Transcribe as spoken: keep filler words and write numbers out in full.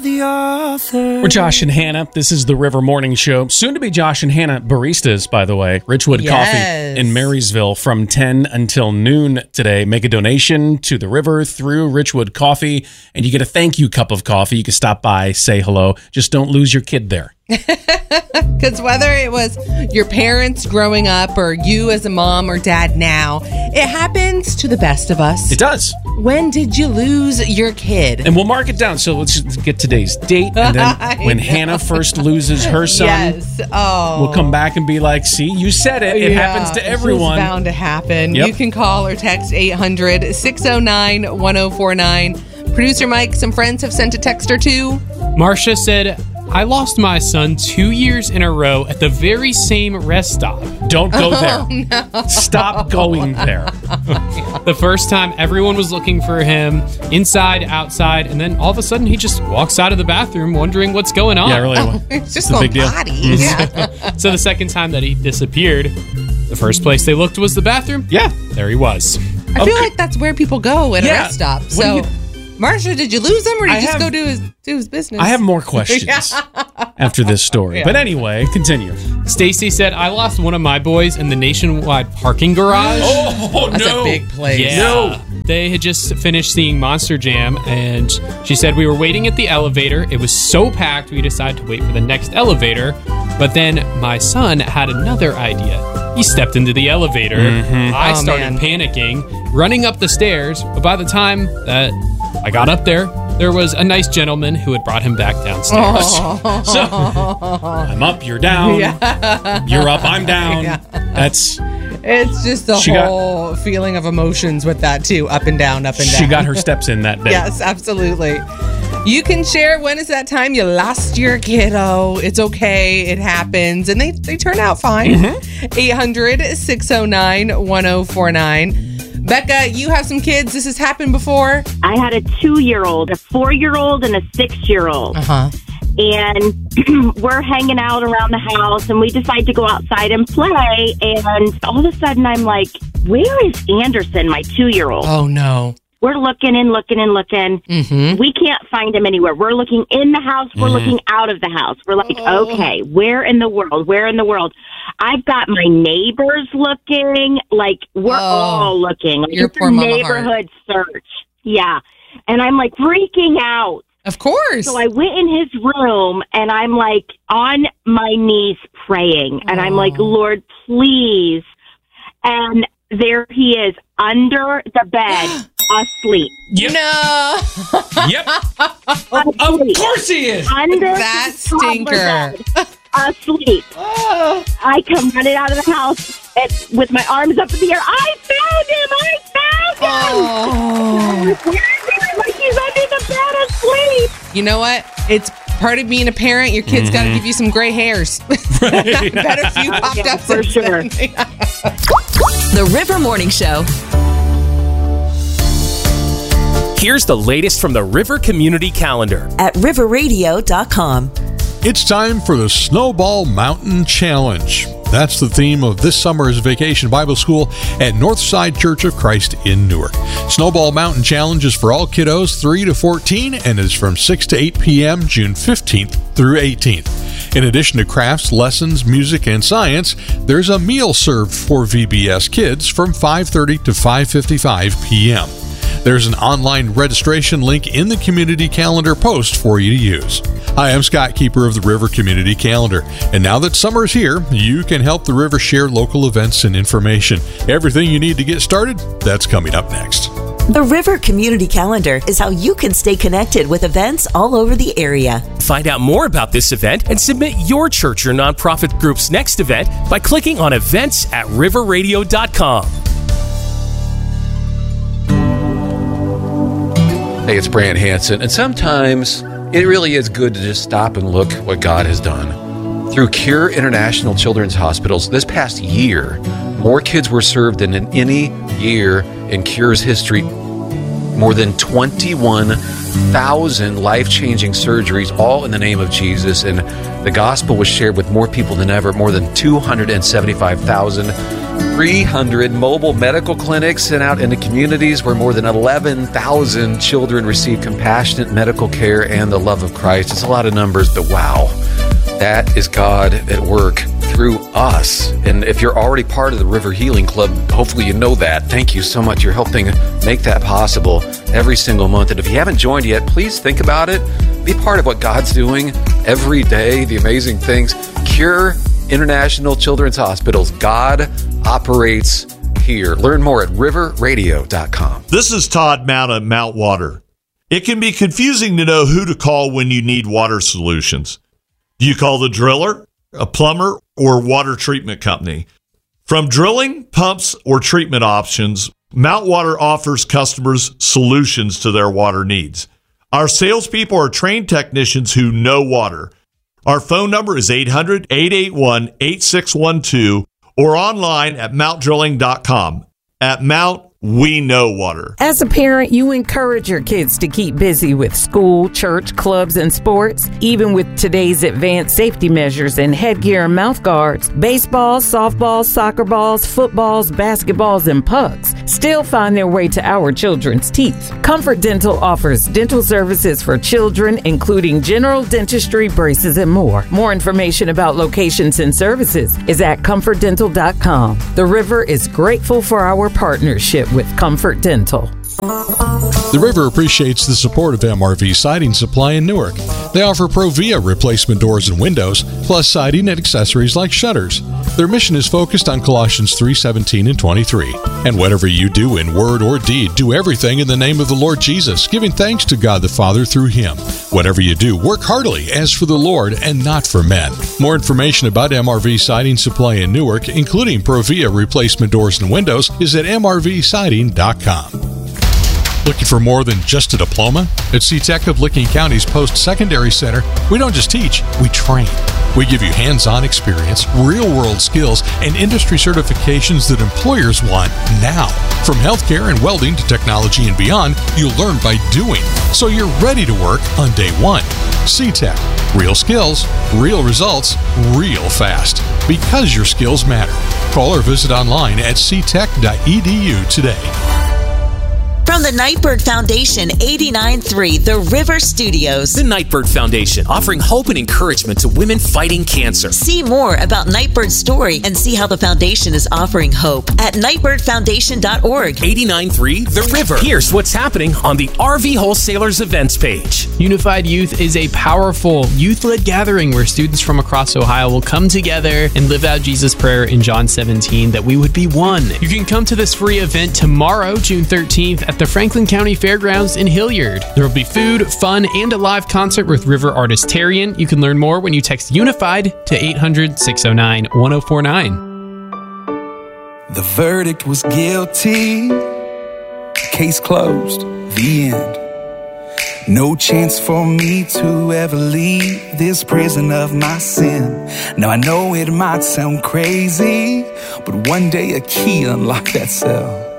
The author. We're Josh and Hannah. This is the River Morning Show. Soon to be Josh and Hannah baristas, by the way. Richwood Yes. Coffee in Marysville from ten until noon today. Make a donation to the river through Richwood Coffee, and you get a thank you cup of coffee. You can stop by, say hello. Just don't lose your kid there. Because whether it was your parents growing up or you as a mom or dad now, it happens to the best of us. It does. When did you lose your kid? And we'll mark it down. So let's just get today's date. And then when Hannah first loses her son, Yes. Oh. we'll come back and be like, see, you said it. It Yeah, happens to everyone. It's bound to happen. Yep. You can call or text eight hundred, six oh nine, one oh four nine. Producer Mike, some friends have sent a text or two. Marcia said, I lost my son two years in a row at the very same rest stop. Don't go there. Oh, no. Stop going there. The first time everyone was looking for him, inside, outside, and then all of a sudden he just walks out of the bathroom wondering what's going on. Yeah, really. It's just It's a going big deal. potty. Yeah. So the second time that he disappeared, the first place they looked was the bathroom. Yeah. There he was. I feel like that's where people go at a Yeah. rest stop. What So, do Marcia, did you lose him or did I you just have- go do his do his business? I have more questions after this story. Yeah. But anyway, continue. Stacy said, I lost one of my boys in the nationwide parking garage. Oh, That's a big place. Yeah. No. They had just finished seeing Monster Jam, and she said we were waiting at the elevator. It was so packed, we decided to wait for the next elevator. But then my son had another idea. He stepped into the elevator. I Oh, started man. panicking, running up the stairs. But by the time that I got up there, there was a nice gentleman who had brought him back downstairs. So I'm up, you're down. You're up, I'm down. That's It's just the She got- whole feeling of emotions with that too, up and down, up and down. she got her steps in that day. Yes, absolutely. You can share when is that time you lost your kiddo. It's okay. It happens. And they, they turn out fine. Mm-hmm. eight hundred, six oh nine, one oh four nine. Becca, you have some kids. This has happened before. I had a two-year-old, a four-year-old, and a six-year-old. Uh-huh. And we're hanging out around the house, and we decide to go outside and play. And all of a sudden, I'm like, where is Anderson, my two-year-old? Oh, no. We're looking and looking and looking. Mm-hmm. We can't find him anywhere. We're looking in the house. We're Mm-hmm. looking out of the house. We're like, Oh. okay, where in the world? Where in the world? I've got my neighbors looking. Like, we're Oh. all looking. Like, Your it's poor a mama heart. neighborhood search. Yeah. And I'm like freaking out. Of course. So I went in his room and I'm like on my knees praying. And I'm like, Lord, please. And there he is under the bed, asleep. Yep. No. Yep. Asleep. Of course he is. Under That the toddler stinker. bed, asleep. I come running out of the house and, with my arms up in the air. I found him! I found him! Oh. Where is he? Like he's under the bed asleep. You know what? It's part of being a parent. Your kid's got to give you some gray hairs. Better if you popped Yeah, up for since sure. then. The River Morning Show. Here's the latest from the River Community Calendar. At river radio dot com. It's time for the Snowball Mountain Challenge. That's the theme of this summer's Vacation Bible School at Northside Church of Christ in Newark. Snowball Mountain Challenge is for all kiddos three to fourteen and is from six to eight p.m. June fifteenth through eighteenth. In addition to crafts, lessons, music, and science, there's a meal served for V B S kids from five thirty to five fifty-five p.m. There's an online registration link in the community calendar post for you to use. Hi, I'm Scott, keeper of the River Community Calendar. And now that summer's here, you can help the River share local events and information. Everything you need to get started, that's coming up next. The River Community Calendar is how you can stay connected with events all over the area. Find out more about this event and submit your church or nonprofit group's next event by clicking on events at river radio dot com. Hey, it's Brant Hansen, and sometimes it really is good to just stop and look what God has done. Through Cure International Children's Hospitals, this past year, more kids were served than in any year in Cure's history. more than twenty-one thousand life-changing surgeries, all in the name of Jesus. And the gospel was shared with more people than ever, more than two hundred seventy-five thousand. three hundred mobile medical clinics sent out into communities where more than eleven thousand children receive compassionate medical care and the love of Christ. It's a lot of numbers, but wow, that is God at work through us. And if you're already part of the River Healing Club, hopefully you know that. Thank you so much. You're helping make that possible every single month. And if you haven't joined yet, please think about it. Be part of what God's doing every day, the amazing things. Cure International Children's Hospitals. God operates here. Learn more at river radio dot com. This is Todd Mount at Mount Water. It can be confusing to know who to call when you need water solutions. Do you call the driller, a plumber, or water treatment company? From drilling, pumps, or treatment options, Mount Water offers customers solutions to their water needs. Our salespeople are trained technicians who know water. Our phone number is eight hundred, eight eight one, eight six one two or online at mount drilling dot com. At Mount, we know water. As a parent, you encourage your kids to keep busy with school, church, clubs, and sports. Even with today's advanced safety measures and headgear and mouth guards, baseballs, softballs, soccer balls, footballs, basketballs, and pucks still find their way to our children's teeth. Comfort Dental offers dental services for children, including general dentistry, braces, and more. More information about locations and services is at comfort dental dot com. The River is grateful for our partnership with Comfort Dental. The River appreciates the support of M R V Siding Supply in Newark. They offer Provia replacement doors and windows, plus siding and accessories like shutters. Their mission is focused on Colossians three seventeen and twenty-three. And whatever you do in word or deed, do everything in the name of the Lord Jesus, giving thanks to God the Father through Him. Whatever you do, work heartily as for the Lord and not for men. More information about M R V Siding Supply in Newark, including Provia replacement doors and windows, is at m r v siding dot com. Looking for more than just a diploma? At C-Tech of Licking County's Post-Secondary Center, we don't just teach, we train. We give you hands-on experience, real-world skills, and industry certifications that employers want now. From healthcare and welding to technology and beyond, you'll learn by doing, so you're ready to work on day one. C-Tech. Real skills, real results, real fast. Because your skills matter. Call or visit online at c tech dot e d u today. From the Nightbird Foundation, eighty-nine point three The River Studios. The Nightbird Foundation, offering hope and encouragement to women fighting cancer. See more about Nightbird's story and see how the foundation is offering hope at nightbird foundation dot org. eighty-nine point three The River. Here's what's happening on the R V Wholesalers events page. Unified Youth is a powerful youth-led gathering where students from across Ohio will come together and live out Jesus' prayer in John seventeen that we would be one. You can come to this free event tomorrow, June thirteenth, at the Franklin County Fairgrounds in Hilliard. There will be food, fun, and a live concert with River artist Tarian. You can learn more when you text Unified to eight hundred, six oh nine, one oh four nine. The verdict was guilty. Case closed. The end. No chance for me to ever leave this prison of my sin. Now I know it might sound crazy, but one day a key unlocked that cell.